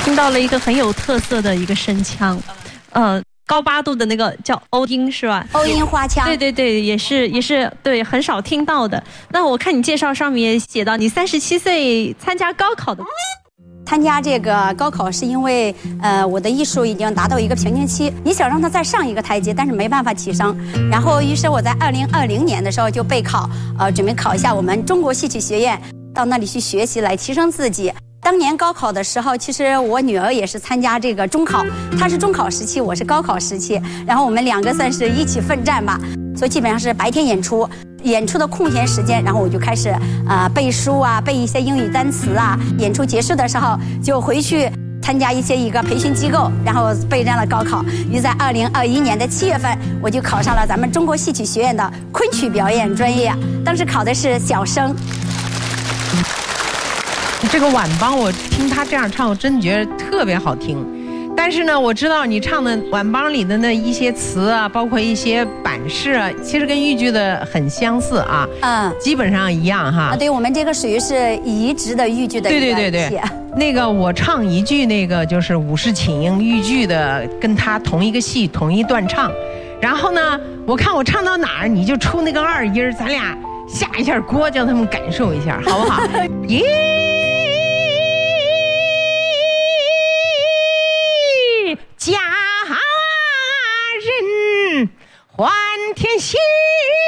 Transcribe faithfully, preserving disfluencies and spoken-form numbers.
听到了一个很有特色的一个声腔，呃，高八度的那个叫欧音是吧？ 欧音花腔。 对对对，也是也是对，很少听到的。那我看你介绍上面也写到，你三十七岁参加高考的。 参加这个高考是因为，呃，我的艺术已经达到一个瓶颈期，你想让它再上一个台阶，但是没办法提升。然后，于是我在二零二零年的时候就备考，呃，准备考一下我们中国戏曲学院，到那里去学习来提升自己。当年高考的时候，其实我女儿也是参加这个中考，她是中考时期，我是高考时期，然后我们两个算是一起奋战吧，所以基本上是白天演出。演出的空闲时间，然后我就开始啊、呃、背书啊，背一些英语单词啊。演出结束的时候，就回去参加一些一个培训机构，然后备战了高考。于在二零二一年的七月份，我就考上了咱们中国戏曲学院的昆曲表演专业，当时考的是小生。 这个晚帮，我听他这样唱，我真的觉得特别好听。但是呢，我知道你唱的晚帮里的那一些词啊，包括一些版式啊，其实跟豫剧的很相似啊，嗯，基本上一样哈。 啊，对，我们这个属于是移植的豫剧的。 对对对对。那个我唱一句，那个就是《武氏请缨》豫剧的，跟他同一个戏同一段唱。然后呢，我看我唱到哪儿，你就出那个二音，咱俩下一下锅，叫他们感受一下，好不好？耶。家人欢天喜。